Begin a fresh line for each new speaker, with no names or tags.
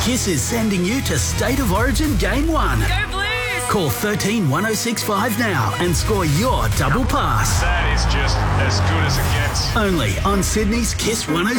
Kiss is sending you to State of Origin Game 1.
Go Blues!
Call 13 1065 now and score your double pass.
That is just as good as it gets.
Only on Sydney's Kiss 106.